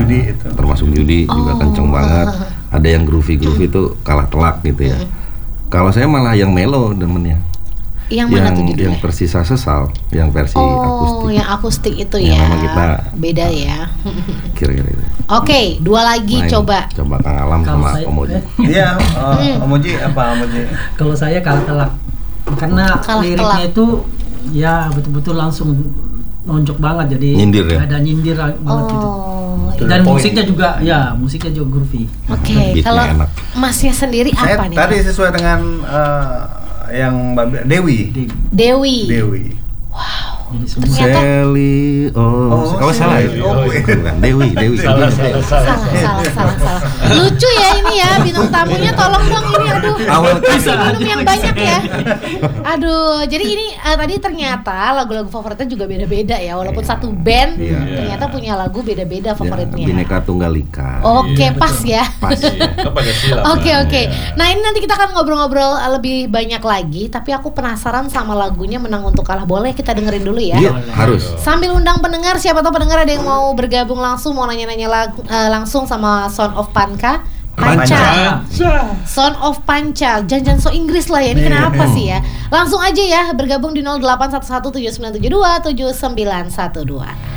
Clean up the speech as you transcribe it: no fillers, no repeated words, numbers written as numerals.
judi itu. Termasuk judi juga kenceng banget. Ada yang groovy itu kalah telak gitu ya. Kalau saya malah yang mellow demennya. Yang mana tuh judulnya? Yang Tersisa Sesal, yang versi akustik. Oh, yang akustik itu yang ya. memang kita beda ya. Kira-kira itu. Oke, 2 lagi coba. Coba Kang Alam Kalau sama saya- Om Moji. Iya, Om Moji apa Om Moji? Kalau saya kalah telak. Karena Kalah liriknya telak. itu ya betul-betul langsung nonjok banget, jadi Nyindir ya? ada nyindir banget gitu. Oh, To Dan the point. musiknya juga groovy. oke. Beatnya Kalau enak. Masnya sendiri Saya apa nih? tadi sesuai dengan yang Dewi. Dewi. Jadi semua Ternyata- Sally, salah ya? Sally. Oh, bukan Dewi. Salah. Salah. Lucu ya ini ya, bintang tamunya tolong dong ini, aduh. Awal Kasih minum yang banyak ya. Aduh, jadi ini tadi ternyata lagu-lagu favoritnya juga beda-beda ya, walaupun satu band Iya. ternyata punya lagu beda-beda favoritnya. Bineka Tunggal Ika. Oke, pas ya. Pas. Kan Pancasila. Oke. Nah ini nanti kita akan ngobrol-ngobrol lebih banyak lagi, tapi aku penasaran sama lagunya Menang Untuk Kalah. Boleh kita dengerin dulu ya? Iya, harus. Sambil undang pendengar, siapa tahu pendengar ada yang mau bergabung langsung, mau nanya-nanya langsung sama Son of Panca. Son of Panca, jangan so Inggris lah ya, ini kenapa sih ya? Langsung aja ya bergabung di 081179727912.